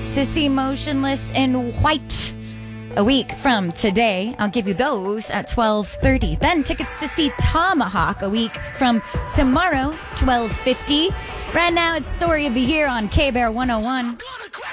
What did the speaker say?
tickets to see Motionless in White a week from today. I'll give you those at 12:30. Then tickets to see Tomahawk a week from tomorrow, 12:50. Right now, it's Story of the Year on K-Bear 101.